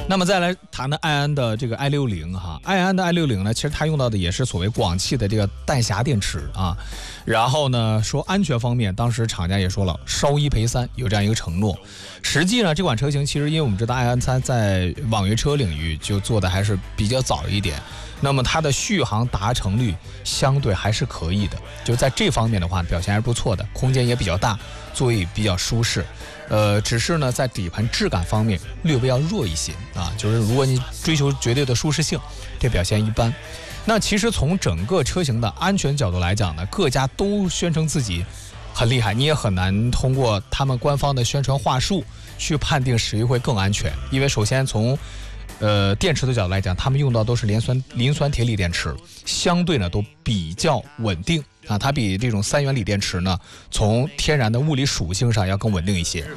那么再来谈谈爱安的这个 i60 哈，爱安的 i60 呢，其实它用到的也是所谓广汽的这个弹匣电池啊。然后呢，说安全方面，当时厂家也说了，烧一赔三，有这样一个承诺。实际呢，这款车型其实因为我们知道爱安它在网约车领域就做的还是比较早一点，那么它的续航达成率相对还是可以的，就在这方面的话表现还是不错的，空间也比较大，座椅比较舒适。只是呢，在底盘质感方面略微要弱一些啊，就是如果你追求绝对的舒适性，这表现一般。那其实从整个车型的安全角度来讲呢，各家都宣称自己很厉害，你也很难通过他们官方的宣传话术去判定谁会更安全，因为首先从电池的角度来讲，他们用到都是磷酸铁锂电池，相对呢都比较稳定啊，它比这种3元锂电池呢，从天然的物理属性上要更稳定一些。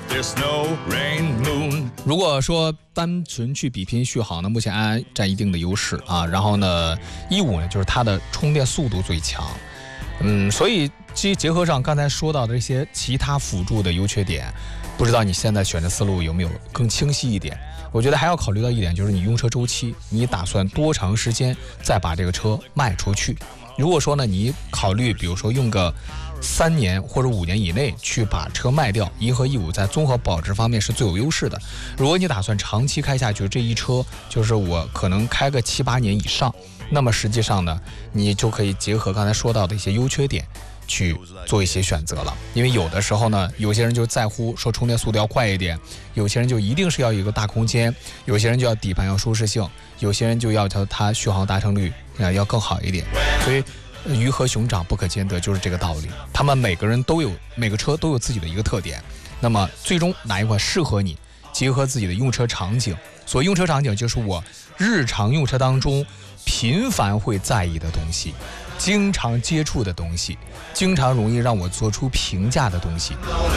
如果说单纯去比拼续航呢，目前安安占一定的优势啊，然后呢，15呢就是它的充电速度最强，所以结合上刚才说到的这些其他辅助的优缺点，不知道你现在选择思路有没有更清晰一点？我觉得还要考虑到一点，就是你用车周期，你打算多长时间再把这个车卖出去？如果说呢，你考虑比如说用个3年或者5年以内去把车卖掉，一和15在综合保值方面是最有优势的。如果你打算长期开下去，这一车就是我可能开个7、8年以上，那么实际上呢，你就可以结合刚才说到的一些优缺点去做一些选择了。因为有的时候呢，有些人就在乎说充电速度要快一点，有些人就一定是要有一个大空间，有些人就要底盘要舒适性，有些人就要求它续航达成率要更好一点。所以鱼和熊掌不可兼得，就是这个道理。他们每个车都有自己的一个特点，那么最终哪一款适合你，结合自己的用车场景。所谓用车场景，就是我日常用车当中频繁会在意的东西，经常接触的东西，经常容易让我做出评价的东西，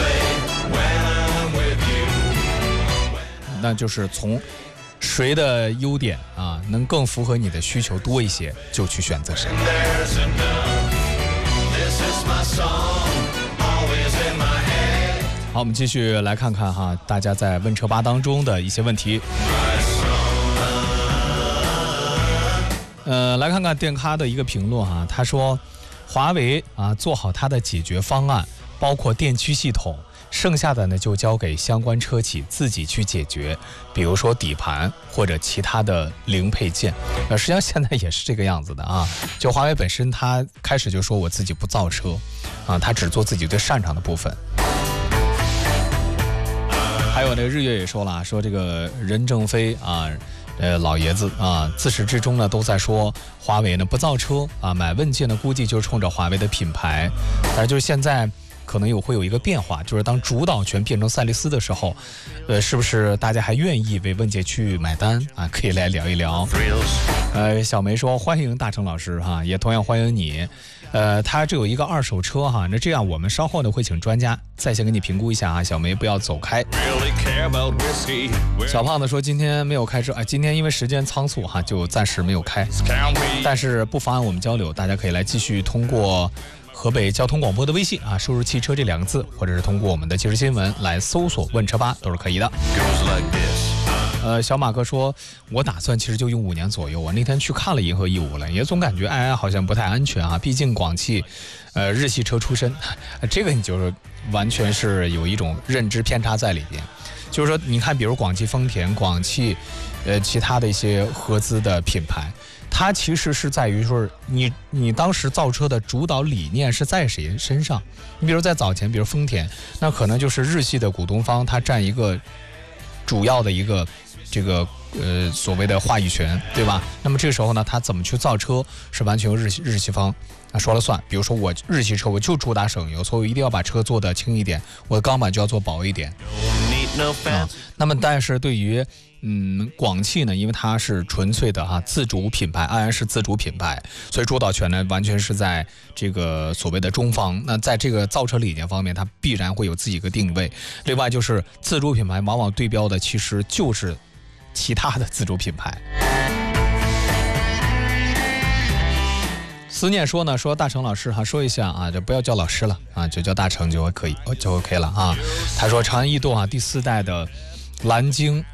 那就是从谁的优点啊能更符合你的需求多一些，就去选择谁。好，我们继续来看看哈，大家在问车吧当中的一些问题。来看看电咖的一个评论哈，他说华为啊做好它的解决方案，包括电驱系统，剩下的呢就交给相关车企自己去解决，比如说底盘或者其他的零配件。实际上现在也是这个样子的啊，就华为本身它开始就说我自己不造车啊，它只做自己最擅长的部分。还有那个日月也说了，说这个任正非啊老爷子啊，自始至终呢都在说华为呢不造车啊，买问界呢估计就是冲着华为的品牌，但是就是现在可能会有一个变化，就是当主导权变成赛力斯的时候，是不是大家还愿意为问界去买单啊？可以来聊一聊。小梅说欢迎大成老师哈，也同样欢迎你。他这有一个二手车哈，那这样我们稍后呢会请专家再先给你评估一下啊，小梅不要走开。小胖子说今天没有开车，今天因为时间仓促哈，就暂时没有开，但是不妨碍我们交流，大家可以来继续通过河北交通广播的微信啊，输入汽车这2个字，或者是通过我们的即时新闻来搜索问车吧，都是可以的。小马哥说我打算其实就用5年左右，我那天去看了银河E5了，也总感觉爱安好像不太安全啊，毕竟广汽日系车出身，这个你就是完全是有一种认知偏差在里边。就是说你看比如广汽丰田、广汽其他的一些合资的品牌，它其实是在于说你当时造车的主导理念是在谁身上。你比如在早前比如丰田，那可能就是日系的股东方它占一个主要的一个这个所谓的话语权，对吧？那么这个时候呢，他怎么去造车是完全由日系方说了算。比如说我日系车我就主打省油，所以我一定要把车做得轻一点，我的钢板就要做薄一点。那么但是对于广汽呢，因为它是纯粹的自主品牌，安安是自主品牌，所以主导权呢完全是在这个所谓的中方。那在这个造车理念方面，它必然会有自己一个定位。另外就是自主品牌往往对标的其实就是其他的自主品牌。思念说呢，说大成老师说一下啊，就不要叫老师了啊，就叫大成就可以就 OK 了啊。他说长安逸动第4代的蓝鲸